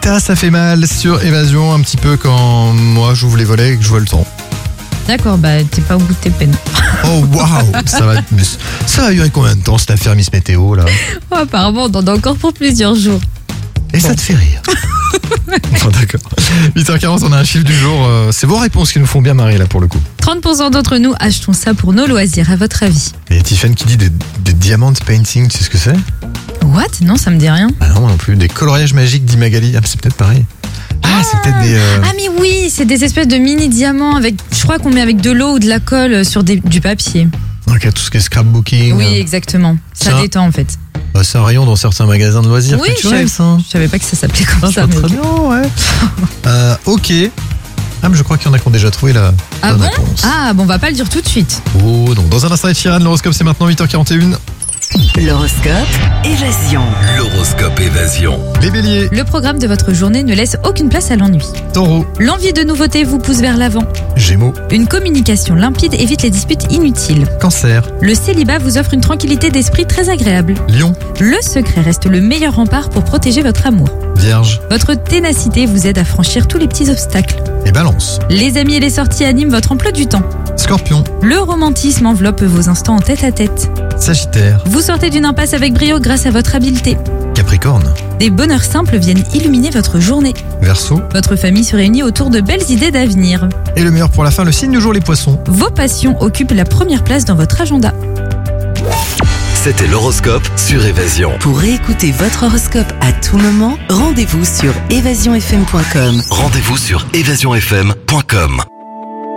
Lolita, ça fait mal sur Évasion, un petit peu quand moi j'ouvre les volets et que je vois le temps. D'accord, t'es pas au bout de tes peines. Oh waouh, ça va durer combien de temps cette affaire Miss Météo là? Oh, apparemment, on en a encore pour plusieurs jours. Et ça te fait rire? Bon, d'accord. 8h40, on a un chiffre du jour. C'est vos réponses qui nous font bien marrer là pour le coup. 30% d'entre nous achetons ça pour nos loisirs, à votre avis? Il y a Tiffany qui dit des diamant painting, tu sais ce que c'est? What? Non, ça me dit rien. Ah non, moi non plus. Des coloriages magiques, dit Magali. Ah, c'est peut-être pareil. Ah, c'est peut-être des... Ah mais oui, c'est des espèces de mini diamants avec, je crois qu'on met avec de l'eau ou de la colle sur du papier. Ok, tout ce qui est scrapbooking. Oui, exactement. Ça détend en fait. Bah, c'est un rayon dans certains magasins de loisirs Oui, culturels, ça. Je savais pas que ça s'appelait comme ça. Très bien, ouais. Ok. Ah, mais je crois qu'il y en a qui ont déjà trouvé la bonne réponse. Ah bon, on va pas le dire tout de suite. Oh, donc dans un instant, Chiran, l'horoscope c'est maintenant 8h41. L'horoscope Évasion. L'horoscope Évasion. Les béliers, Le programme de votre journée ne laisse aucune place à l'ennui. taureau, L'envie de nouveauté vous pousse vers l'avant. gémeaux, Une communication limpide évite les disputes inutiles. cancer, Le célibat vous offre une tranquillité d'esprit très agréable. lion, Le secret reste le meilleur rempart pour protéger votre amour. vierge Votre ténacité vous aide à franchir tous les petits obstacles. et balance. Les amis et les sorties animent votre emploi du temps. Scorpion, Le romantisme enveloppe vos instants en tête-à-tête. sagittaire, Vous sortez d'une impasse avec brio grâce à votre habileté. capricorne, Des bonheurs simples viennent illuminer votre journée. verseau. Votre famille se réunit autour de belles idées d'avenir. Et le meilleur pour la fin, le signe du jour, les poissons. Vos passions occupent la première place dans votre agenda. C'était l'horoscope sur Évasion. Pour écouter votre horoscope à tout moment, rendez-vous sur évasionfm.com. Rendez-vous sur évasionfm.com.